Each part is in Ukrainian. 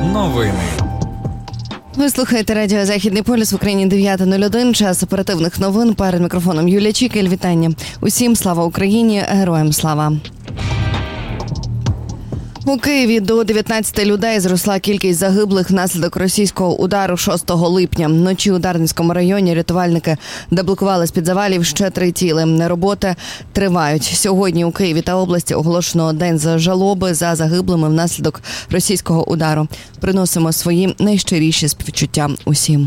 Новини. Ви слухаєте радіо «Західний полюс», в Україні 9:01, час оперативних новин. Перед мікрофоном Юлія Чікель. Вітання. Усім слава Україні, героям слава. У Києві до 19 людей зросла кількість загиблих внаслідок російського удару 6 липня. Вночі у Дарницькому районі рятувальники деблокували з-під завалів ще 3 тіли. Роботи тривають. Сьогодні у Києві та області оголошено день жалоби за загиблими внаслідок російського удару. Приносимо свої найщиріші співчуття усім.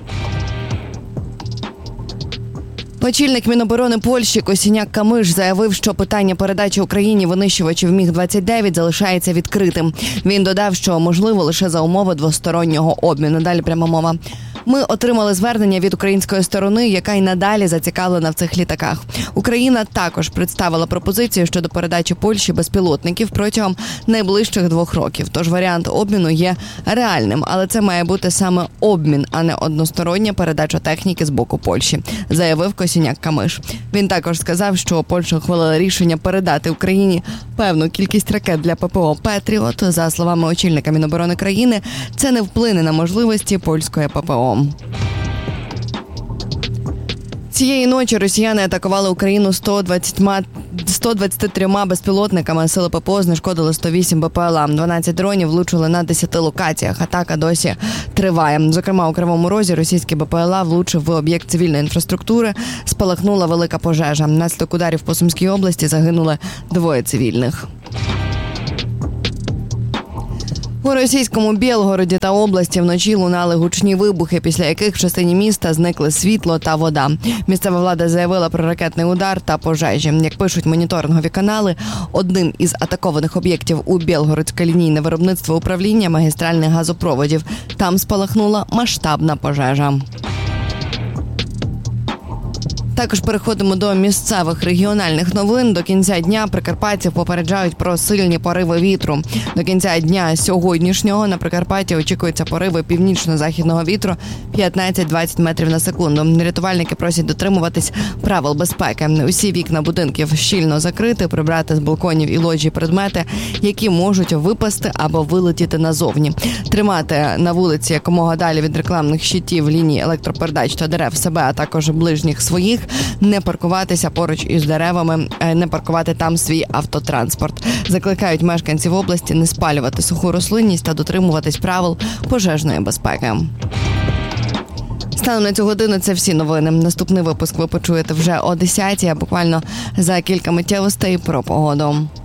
Очільник Міноборони Польщі Косіняк-Камиш заявив, що питання передачі Україні винищувачів Міг-29 залишається відкритим. Він додав, що можливо лише за умови двостороннього обміну. Далі пряма мова. Ми отримали звернення від української сторони, яка й надалі зацікавлена в цих літаках. Україна також представила пропозицію щодо передачі Польщі безпілотників протягом найближчих 2 років. Тож варіант обміну є реальним, але це має бути саме обмін, а не одностороння передача техніки з боку Польщі, заявив Косіняк-Камиш. Він також сказав, що Польща ухвалила рішення передати Україні певну кількість ракет для ППО «Петріот». За словами очільника Міноборони країни, це не вплине на можливості польської ППО. Цієї ночі росіяни атакували Україну 123 безпілотниками. Сили ППО знешкодили 108 БПЛА. 12 дронів влучили на 10 локаціях. Атака досі триває. Зокрема, у Кривому Розі російський БПЛА влучив в об'єкт цивільної інфраструктури. Спалахнула велика пожежа. Внаслідок ударів по Сумській області загинули 2 цивільних. У російському Білгороді та області вночі лунали гучні вибухи, після яких в частині міста зникли світло та вода. Місцева влада заявила про ракетний удар та пожежі. Як пишуть моніторингові канали, одним із атакованих об'єктів у Білгородське лінійне виробництво управління магістральних газопроводів. Там спалахнула масштабна пожежа. Також переходимо до місцевих регіональних новин. До кінця дня прикарпатців попереджають про сильні пориви вітру. До кінця дня сьогоднішнього на Прикарпатті очікуються пориви північно-західного вітру 15-20 метрів на секунду. Рятувальники просять дотримуватись правил безпеки. Усі вікна будинків щільно закрити, прибрати з балконів і лоджій предмети, які можуть випасти або вилетіти назовні. Тримати на вулиці якомога далі від рекламних щитів, ліній електропередач та дерев себе, а також ближніх своїх. Не паркуватися поруч із деревами, не паркувати там свій автотранспорт. Закликають мешканців області не спалювати суху рослинність та дотримуватись правил пожежної безпеки. Станом на цю годину це всі новини. Наступний випуск ви почуєте вже о 10:00, а буквально за кілька миттєвостей про погоду.